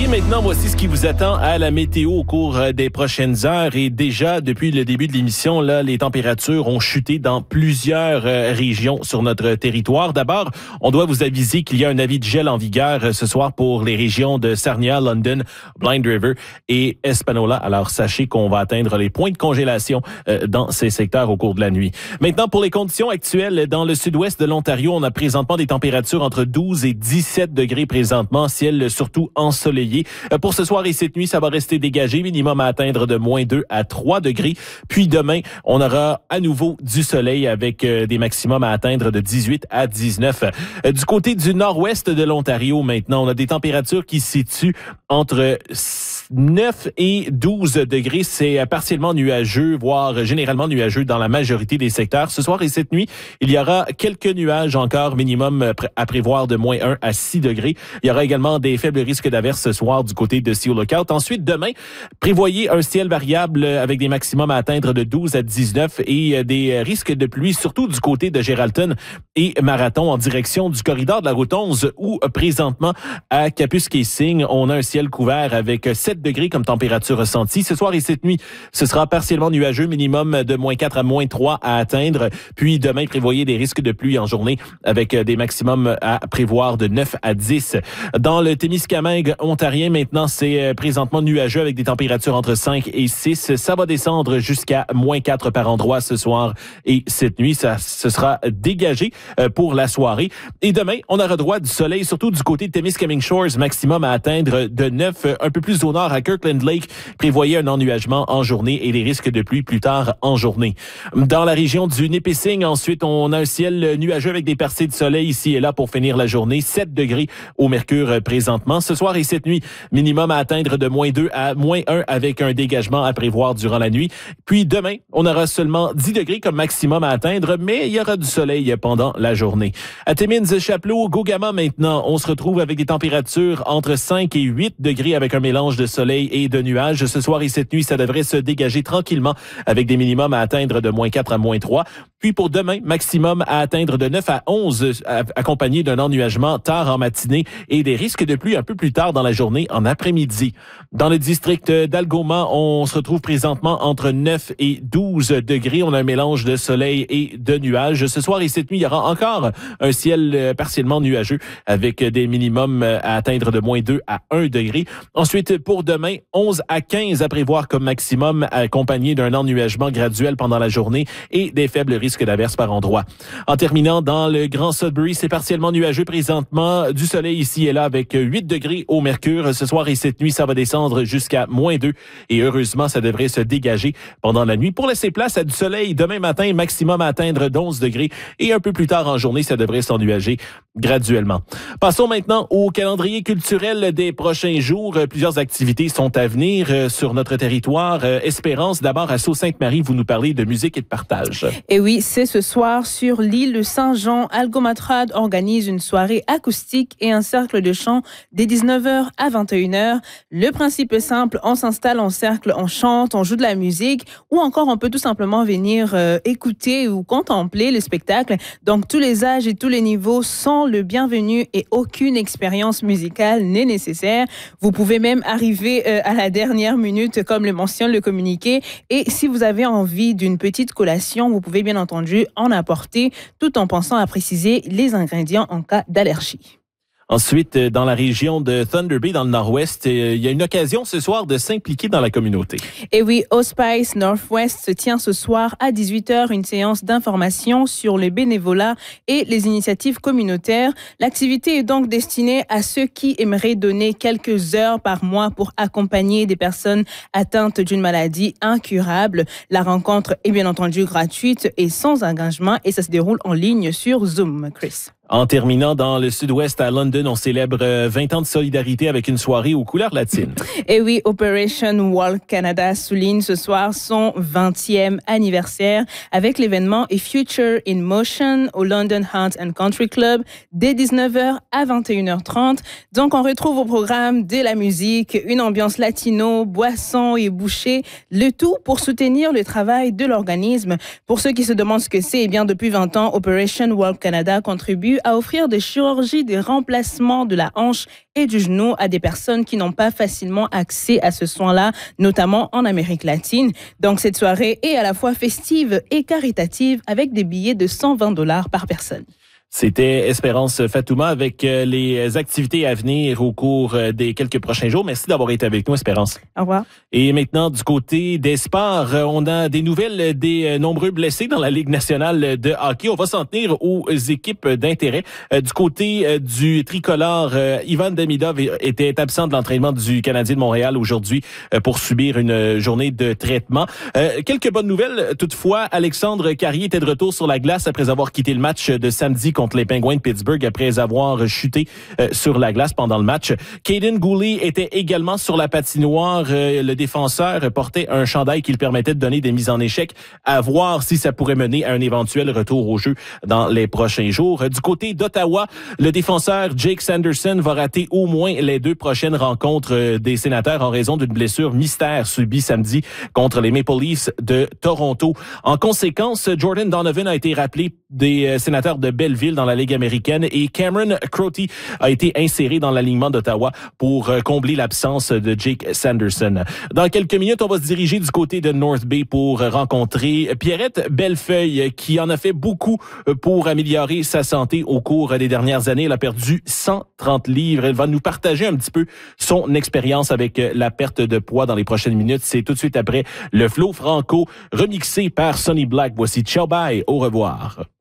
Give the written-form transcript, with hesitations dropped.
maintenant, voici ce qui vous attend à la météo au cours des prochaines heures. Et déjà, depuis le début de l'émission, là, les températures ont chuté dans plusieurs régions sur notre territoire. D'abord, on doit vous aviser qu'il y a un avis de gel en vigueur ce soir pour les régions de Sarnia, London, Blind River et Espanola. Alors, sachez qu'on va atteindre les points de congélation dans ces secteurs au cours de la nuit. Maintenant, pour les conditions actuelles, dans le sud-ouest de l'Ontario, on a présentement des températures entre 12 et 17 degrés présentement, ciel surtout ensoleillé. Pour ce soir et cette nuit, ça va rester dégagé, minimum à atteindre de moins 2 à 3 degrés. Puis demain, on aura à nouveau du soleil avec des maximums à atteindre de 18 à 19. Du côté du nord-ouest de l'Ontario, maintenant, on a des températures qui se situent entre 9 et 12 degrés. C'est partiellement nuageux, voire généralement nuageux dans la majorité des secteurs. Ce soir et cette nuit, il y aura quelques nuages encore, minimum à prévoir de moins 1 à 6 degrés. Il y aura également des faibles risques d'averses ce soir du côté de Sea Lookout. Ensuite, demain, prévoyez un ciel variable avec des maximums à atteindre de 12 à 19 et des risques de pluie, surtout du côté de Geraldton et Marathon en direction du corridor de la route 11 où présentement à Capus-Casing, on a un ciel couvert avec 7 degrés comme température ressentie. Ce soir et cette nuit, ce sera partiellement nuageux, minimum de moins 4 à moins 3 à atteindre. Puis demain, prévoyez des risques de pluie en journée avec des maximums à prévoir de 9 à 10. Dans le Témiscamingue ontarien, maintenant, c'est présentement nuageux avec des températures entre 5 et 6. Ça va descendre jusqu'à moins 4 par endroit ce soir et cette nuit. Ce sera dégagé pour la soirée. Et demain, on aura droit du soleil, surtout du côté de Témiscamingue Shores, maximum à atteindre de 9. Un peu plus au nord, à Kirkland Lake, prévoyez un ennuagement en journée et des risques de pluie plus tard en journée. Dans la région du Nipissing, ensuite, on a un ciel nuageux avec des percées de soleil ici et là pour finir la journée. 7 degrés au mercure présentement. Ce soir et cette nuit, minimum à atteindre de moins 2 à moins 1 avec un dégagement à prévoir durant la nuit. Puis demain, on aura seulement 10 degrés comme maximum à atteindre, mais il y aura du soleil pendant la journée. À Timmins, Chapleau, Gogama maintenant, on se retrouve avec des températures entre 5 et 8 degrés avec un mélange de soleil et de nuages. Ce soir et cette nuit, ça devrait se dégager tranquillement avec des minimums à atteindre de moins 4 à moins 3. Puis pour demain, maximum à atteindre de 9 à 11, accompagné d'un ennuagement tard en matinée et des risques de pluie un peu plus tard dans la journée en après-midi. Dans le district d'Algoma, on se retrouve présentement entre 9 et 12 degrés. On a un mélange de soleil et de nuages. Ce soir et cette nuit, il y aura encore un ciel partiellement nuageux avec des minimums à atteindre de moins 2 à 1 degré. Ensuite, pour demain, 11 à 15 à prévoir comme maximum, accompagné d'un ennuagement graduel pendant la journée et des faibles risques d'averses par endroit. En terminant, dans le Grand Sudbury, c'est partiellement nuageux présentement. Du soleil ici et là avec 8 degrés au mercure. Ce soir et cette nuit, ça va descendre jusqu'à moins 2 et heureusement, ça devrait se dégager pendant la nuit pour laisser place à du soleil demain matin, maximum à atteindre d'11 degrés et un peu plus tard en journée, ça devrait s'ennuager graduellement. Passons maintenant au calendrier culturel des prochains jours. Plusieurs activités sont à venir sur notre territoire. Espérance, d'abord à Sault-Sainte-Marie, vous nous parlez de musique et de partage. Et oui, c'est ce soir sur l'île de Saint-Jean. Algomatrad organise une soirée acoustique et un cercle de chant dès 19h à 21h. Le principe est simple, on s'installe en cercle, on chante, on joue de la musique ou encore on peut tout simplement venir écouter ou contempler le spectacle. Donc tous les âges et tous les niveaux sont le bienvenu et aucune expérience musicale n'est nécessaire. Vous pouvez même arriver à la dernière minute comme le mentionne le communiqué et si vous avez envie d'une petite collation, vous pouvez bien entendu en apporter tout en pensant à préciser les ingrédients en cas d'allergie. Ensuite, dans la région de Thunder Bay, dans le nord-ouest, il y a une occasion ce soir de s'impliquer dans la communauté. Et oui, Hospice Northwest se tient ce soir à 18h une séance d'information sur le bénévolat et les initiatives communautaires. L'activité est donc destinée à ceux qui aimeraient donner quelques heures par mois pour accompagner des personnes atteintes d'une maladie incurable. La rencontre est bien entendu gratuite et sans engagement et ça se déroule en ligne sur Zoom, Chris. En terminant dans le sud-ouest à London, on célèbre 20 ans de solidarité avec une soirée aux couleurs latines. Et oui, Operation Walk Canada souligne ce soir son 20e anniversaire avec l'événement A Future in Motion au London Hunt and Country Club dès 19h à 21h30. Donc, on retrouve au programme de la musique, une ambiance latino, boissons et bouchées, le tout pour soutenir le travail de l'organisme. Pour ceux qui se demandent ce que c'est, eh bien, depuis 20 ans, Operation Walk Canada contribue à offrir des chirurgies de remplacement de la hanche et du genou à des personnes qui n'ont pas facilement accès à ce soin-là, notamment en Amérique latine. Donc, cette soirée est à la fois festive et caritative avec des billets de $120 par personne. C'était Espérance Fatouma avec les activités à venir au cours des quelques prochains jours. Merci d'avoir été avec nous, Espérance. Au revoir. Et maintenant, du côté des sports, on a des nouvelles des nombreux blessés dans la Ligue nationale de hockey. On va s'en tenir aux équipes d'intérêt. Du côté du tricolore, Ivan Demidov était absent de l'entraînement du Canadien de Montréal aujourd'hui pour subir une journée de traitement. Quelques bonnes nouvelles. Toutefois, Alexandre Carrier était de retour sur la glace après avoir quitté le match de samedi contre les Penguins de Pittsburgh après avoir chuté sur la glace pendant le match. Caden Gooley était également sur la patinoire. Le défenseur portait un chandail qui lui permettait de donner des mises en échec, à voir si ça pourrait mener à un éventuel retour au jeu dans les prochains jours. Du côté d'Ottawa, le défenseur Jake Sanderson va rater au moins les 2 prochaines rencontres des Sénateurs en raison d'une blessure mystère subie samedi contre les Maple Leafs de Toronto. En conséquence, Jordan Donovan a été rappelé des Sénateurs de Belleville dans la Ligue américaine et Cameron Crotty a été inséré dans l'alignement d'Ottawa pour combler l'absence de Jake Sanderson. Dans quelques minutes, on va se diriger du côté de North Bay pour rencontrer Pierrette Bellefeuille qui en a fait beaucoup pour améliorer sa santé au cours des dernières années. Elle a perdu 130 livres. Elle va nous partager un petit peu son expérience avec la perte de poids dans les prochaines minutes. C'est tout de suite après le Flow Franco remixé par Sonny Black. Voici Ciao Bye, au revoir.